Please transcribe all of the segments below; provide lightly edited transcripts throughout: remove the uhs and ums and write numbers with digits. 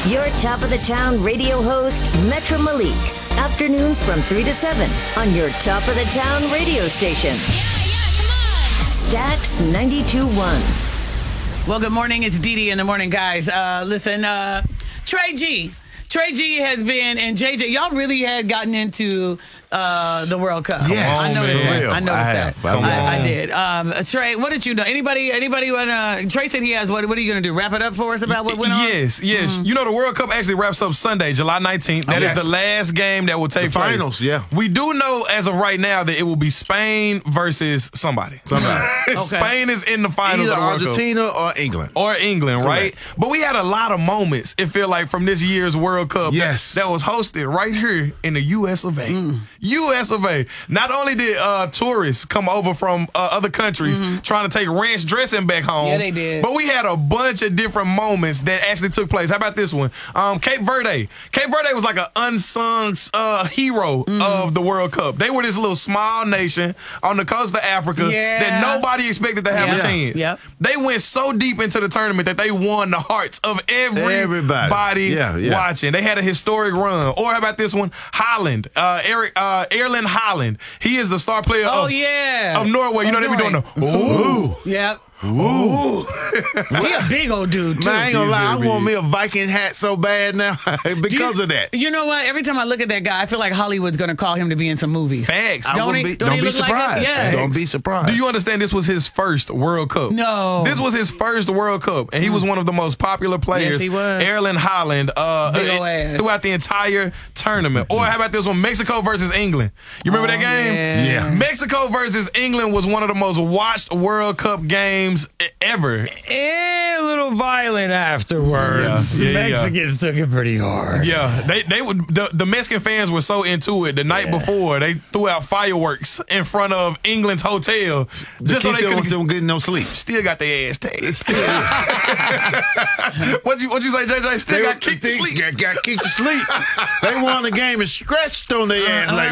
Your top of the town radio host, Metro Malik. Afternoons from 3 to 7 on your top of the town radio station. Come on. Stax 92.1. Well, good morning. It's Dee Dee in the morning, guys. Listen, Trey G has been, and JJ, y'all really had gotten into the World Cup. Yes. I noticed that. Real. I noticed that. I did. Trey, what did you know? Anybody want Trey said he has, what are you going to do? Wrap it up for us about what went on? Yes. You know, the World Cup actually wraps up Sunday, July 19th. That is the last game that will take place. Finals, yeah. We do know as of right now that it will be Spain versus somebody. Okay. Spain is in the finals Either of the World Cup. Argentina or England. Right? But we had a lot of moments, it feel like, from this year's World Cup that was hosted right here in the U.S. of A. U.S. of A. Not only did tourists come over from other countries trying to take ranch dressing back home. Yeah, they did. But we had a bunch of different moments that actually took place. How about this one? Cape Verde. Cape Verde was like an unsung hero of the World Cup. They were this little small nation on the coast of Africa that nobody expected to have a chance. Yep. They went so deep into the tournament that they won the hearts of everybody watching. They had a historic run. Or how about this one? Holland. Erling Haaland. He is the star player of Norway. You know, they be doing the ooh. Yep. Ooh. He a big old dude, too. Man, I ain't gonna lie, I want me a Viking hat so bad now because of that. You know what? Every time I look at that guy, I feel like Hollywood's going to call him to be in some movies. Facts. Don't Don't he be look surprised. Like it? Yeah. Don't be surprised. Do you understand this was his first World Cup? No. This was his first World Cup, and he was one of the most popular players. Yes, he was. Erling Haaland throughout the entire tournament. Or how about this one? Mexico versus England. You remember that game? Yeah. Mexico versus England was one of the most watched World Cup games ever. A little violent afterwards. Mexicans took it pretty hard. Yeah, they would. The Mexican fans were so into it. The night before, they threw out fireworks in front of England's hotel just so they couldn't get no sleep. Still got their ass tased. What you say, JJ? Still got kicked to sleep. Got kicked to sleep. They won the game and scratched on their ass like,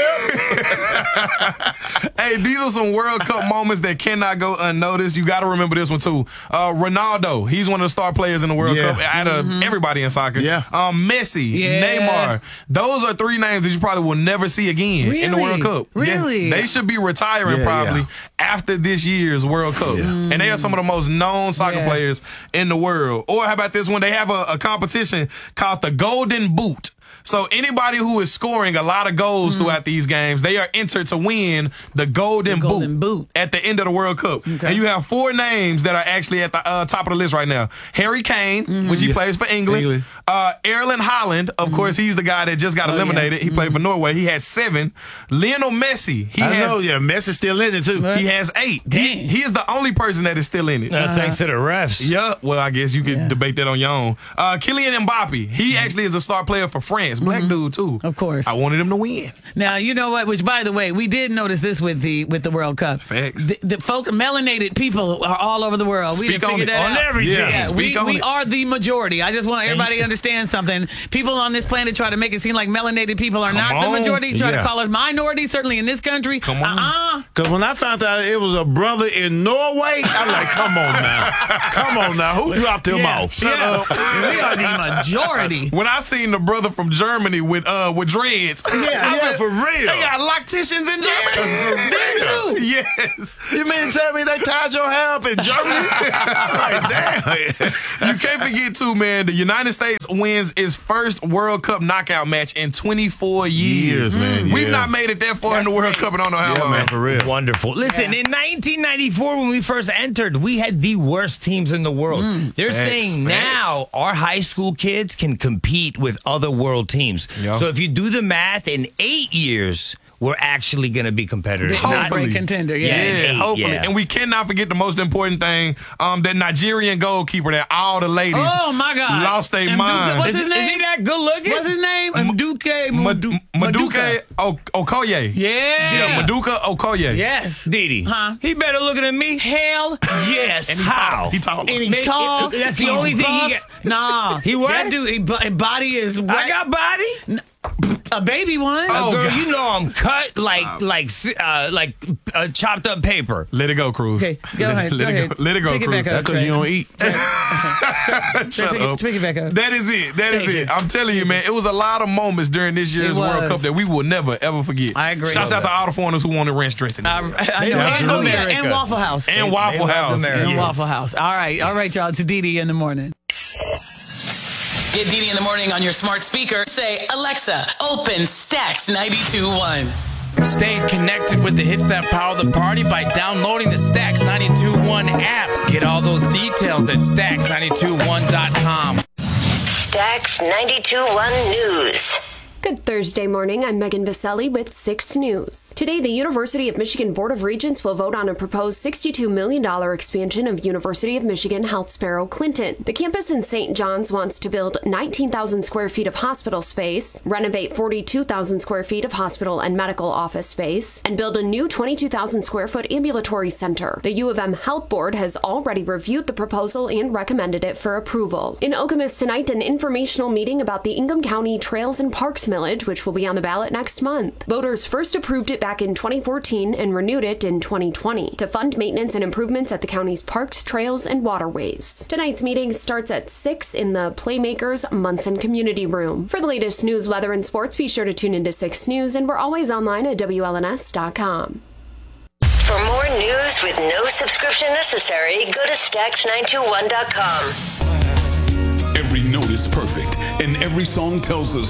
well. Hey, these are some World Cup moments that cannot go unnoticed. You got to remember this one too. Ronaldo, he's one of the star players in the World Cup out of everybody in soccer. Messi, Neymar. Those are three names that you probably will never see again in the World Cup. Really? They should be retiring probably after this year's World Cup. And they are some of the most known soccer players in the world. Or how about this one? They have a competition called the Golden Boot. So anybody who is scoring a lot of goals throughout these games, they are entered to win the Golden Boot at the end of the World Cup. Okay. And you have four names that are actually at the top of the list right now. Harry Kane, which he plays for England. Erling Haaland, of course, he's the guy that just got eliminated. He played for Norway. He has 7. Lionel Messi. Messi's still in it, too. He has 8. He is the only person that is still in it. Thanks to the refs. Yeah, well, I guess you could debate that on your own. Kylian Mbappe, he actually is a star player for France. Black dude, too. Of course. I wanted him to win. Now, you know what? Which, by the way, we did notice this with the World Cup. Facts. The folk, melanated people are all over the world. We didn't figure that out. On everything. Yeah, we are the majority. I just want everybody to understand something. People on this planet try to make it seem like melanated people are not the majority. Try to call us minorities, certainly in this country. Because when I found out it was a brother in Norway, I'm like, come on now. Come on now. Who dropped him off? Shut up. We are the majority. When I seen the brother from Germany with dreads, I went for real. They got locticians in Germany. They too. Yes. You mean to tell me they tied your hair up in Germany? Like, damn. You can't forget, too, man, the United States wins its first World Cup knockout match in 24 years. Man. We've not made it that far in the World Cup, and I don't know how long. Man, for real. Wonderful. Listen, in 1994, when we first entered, we had the worst teams in the world. They're saying now our high school kids can compete with other world teams. Yeah. So if you do the math, in 8 years, we're actually going to be competitors. Hopefully. Contender, hopefully. Yeah. And we cannot forget the most important thing, that Nigerian goalkeeper that all the ladies oh my God, lost their mind. What's his name? Is he that good looking? What's his name? Nduke Maduka Okoye. Yeah. Maduka Okoye. Yes. Didi. Huh? He better looking at me. Hell yes. And he How? tall. He tall. And he's tall. That's the he's only thing he buff. got. Nah. He what? That dude, his body is I right. got body. A baby one. Oh, Girl, God. you know I'm cut like chopped up paper. Let it go, Cruz. Okay, go ahead. Let it go. Let it go, Take it Cruz. back up. That's because you don't eat. Shut up. Pick it back up. That is it. That is it. I'm telling you, man, it was a lot of moments during this year's It World was. Cup that we will never, ever forget. I agree. Shouts out to all the foreigners who wanted ranch dressing. I know. love And, America. and Waffle House. And Waffle love House. America. And Yes. Waffle House. All right, y'all. It's Didi in the morning. Get Didi in the morning on your smart speaker. Say, Alexa, open Stacks 92.1. Stay connected with the hits that power the party by downloading the Stacks 92.1 app. Get all those details at stacks921.com. Stacks 92.1 News. Good Thursday morning. I'm Megan Viselli with 6 News. Today, the University of Michigan Board of Regents will vote on a proposed $62 million expansion of University of Michigan Health Sparrow Clinton. The campus in St. John's wants to build 19,000 square feet of hospital space, renovate 42,000 square feet of hospital and medical office space, and build a new 22,000 square foot ambulatory center. The U of M Health Board has already reviewed the proposal and recommended it for approval. In Okemos tonight, an informational meeting about the Ingham County Trails and Parks Millage, which will be on the ballot next month. Voters first approved it back in 2014 and renewed it in 2020 to fund maintenance and improvements at the county's parks, trails, and waterways. Tonight's meeting starts at 6 in the Playmakers Munson Community Room. For the latest news, weather, and sports, be sure to tune into 6 News, and we're always online at WLNS.com. For more news with no subscription necessary, go to Stacks921.com. Every note is perfect, and every song tells a